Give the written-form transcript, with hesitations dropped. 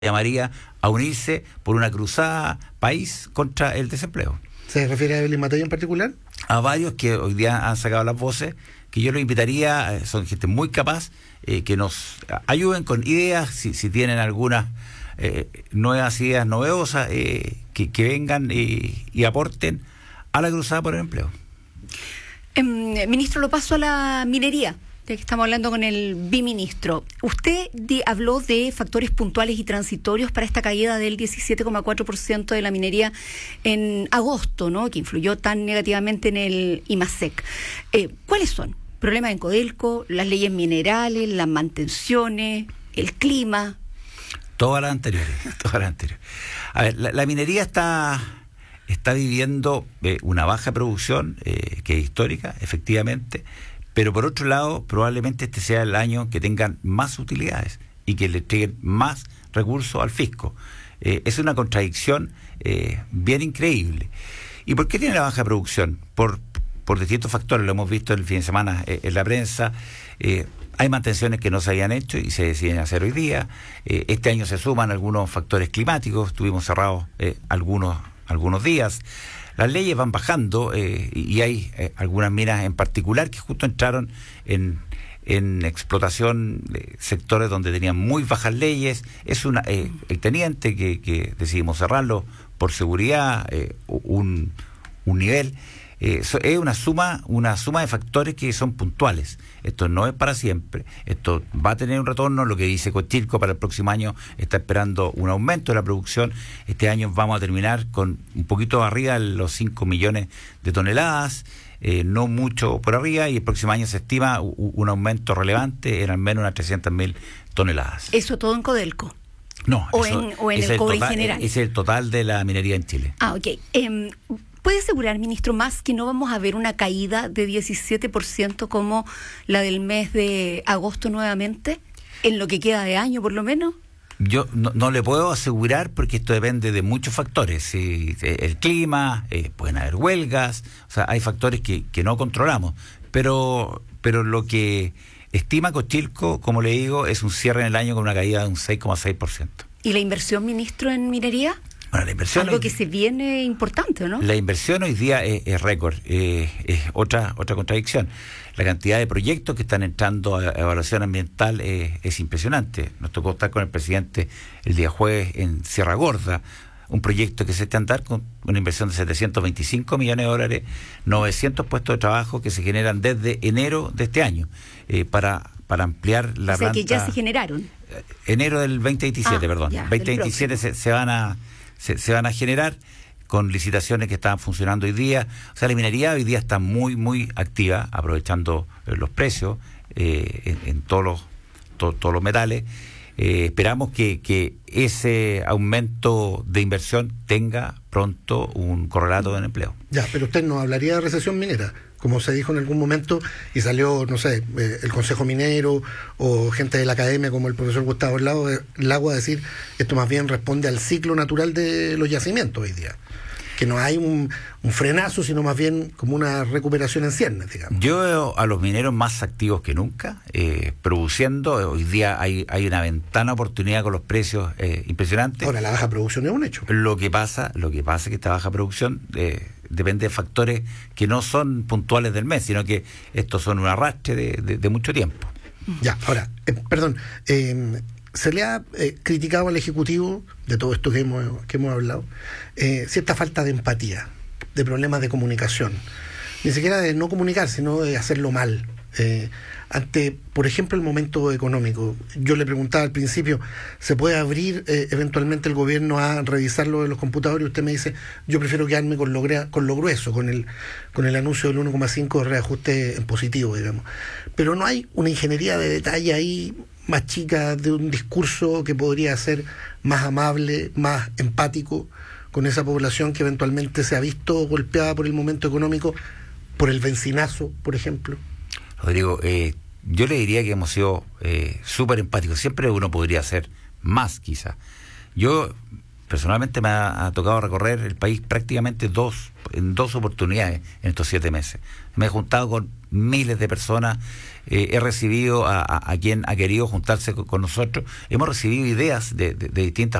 llamaría a unirse por una cruzada país contra el desempleo. ¿Se refiere a Evelyn Matei en particular? A varios que hoy día han sacado las voces, que yo los invitaría, son gente muy capaz, que nos ayuden con ideas, si tienen algunas nuevas ideas novedosas, que vengan y aporten a la cruzada por el empleo. Ministro, lo paso a la minería, ya que estamos hablando con el biministro. Usted habló de factores puntuales y transitorios para esta caída del 17,4% de la minería en agosto, ¿no?, que influyó tan negativamente en el IMASEC. ¿Cuáles son? ¿Problemas en Codelco, las leyes minerales, las mantenciones, el clima? Todas las anteriores. A ver, la minería está viviendo una baja producción, que es histórica, efectivamente, pero por otro lado, probablemente este sea el año que tengan más utilidades y que le entreguen más recursos al fisco. Es una contradicción bien increíble. ¿Y por qué tiene la baja producción? Por distintos factores, lo hemos visto el fin de semana en la prensa. Hay mantenciones que no se habían hecho y se deciden hacer hoy día. Este año se suman algunos factores climáticos, estuvimos cerrados algunos días. Las leyes van bajando y hay algunas minas en particular que justo entraron en explotación, sectores donde tenían muy bajas leyes. Es el teniente que decidimos cerrarlo por seguridad, un nivel. Es una suma de factores que son puntuales. Esto no es para siempre. Esto va a tener un retorno. Lo que dice Codelco para el próximo año está esperando un aumento de la producción. Este año vamos a terminar con un poquito arriba de los 5 millones de toneladas, no mucho por arriba, y el próximo año se estima un aumento relevante en al menos unas 300.000 toneladas. ¿Eso todo en Codelco? No, o en el cobre en general. Es el total de la minería en Chile. Ok. ¿Puede asegurar, ministro, más que no vamos a ver una caída de 17% como la del mes de agosto nuevamente, en lo que queda de año por lo menos? Yo no le puedo asegurar porque esto depende de muchos factores. El clima, pueden haber huelgas, o sea, hay factores que no controlamos. Pero lo que estima Codelco, como le digo, es un cierre en el año con una caída de un 6,6%. ¿Y la inversión, ministro, en minería? Bueno, la inversión algo que se viene importante, ¿no? La inversión hoy día es récord, es otra contradicción. La cantidad de proyectos que están entrando a evaluación ambiental es impresionante. Nos tocó estar con el presidente el día jueves en Sierra Gorda, un proyecto que se está andando con una inversión de 725 millones de dólares, 900 puestos de trabajo que se generan desde enero de este año, para ampliar la planta. O sea, que ya se generaron. Enero del 2027, perdón. Ya, 2027 se van a generar con licitaciones que están funcionando hoy día. O sea, la minería hoy día está muy, muy activa, aprovechando los precios en todos los metales. Esperamos que ese aumento de inversión tenga pronto un correlato en empleo. Ya, pero usted no hablaría de recesión minera, como se dijo en algún momento, y salió, no sé, el Consejo Minero o gente de la academia como el profesor Gustavo Lagua a decir esto más bien responde al ciclo natural de los yacimientos hoy día, que no hay un frenazo, sino más bien como una recuperación en ciernes, digamos. Yo veo a los mineros más activos que nunca, produciendo. Hoy día hay una ventana de oportunidad con los precios impresionantes. Ahora, la baja producción es un hecho. Lo que pasa es que esta baja producción depende de factores que no son puntuales del mes, sino que estos son un arrastre de mucho tiempo. Ya, ahora, perdón, se le ha criticado al Ejecutivo, de todo esto que hemos hablado, cierta falta de empatía, de problemas de comunicación, ni siquiera de no comunicar, sino de hacerlo mal. Ante, por ejemplo, el momento económico, yo le preguntaba al principio, ¿se puede abrir eventualmente el gobierno a revisar lo de los computadores? Y usted me dice, yo prefiero quedarme con lo grueso, con el anuncio del 1,5 de reajuste en positivo, digamos. Pero no hay una ingeniería de detalle ahí más chica, de un discurso que podría ser más amable, más empático con esa población que eventualmente se ha visto golpeada por el momento económico, por el bencinazo, por ejemplo. Rodrigo, yo le diría que hemos sido súper empáticos. Siempre uno podría hacer más, quizá. Yo personalmente me ha tocado recorrer el país prácticamente en dos oportunidades en estos 7 meses. Me he juntado con miles de personas, he recibido a quien ha querido juntarse con nosotros, hemos recibido ideas de distintas